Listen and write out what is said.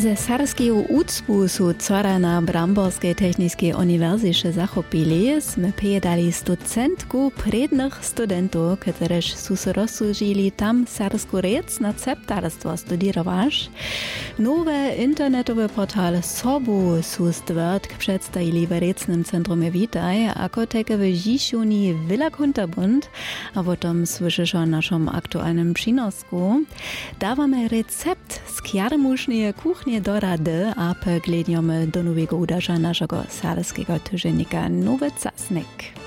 Ze Sarskiego úcpu sú cora na Bramborskej technickej univerzite zachopili, sme prijedali studentku predných studentov, ktorež sú sa rozsúžili tam sarsku rec na ceptarstvo studirovaš. Nové internetové portále Sobu sú stvrdk predstavili v recnym centrume Witaj, ako také v Žišuni Villa Kunterbund, a o tom słyszysz o naszym aktualnym przynosku. Dawamy recept z kjarmušnej kuchnie do rady, a pogledniemy do nowego udarza naszego sarskiego tyżennika Nowy Czasnik.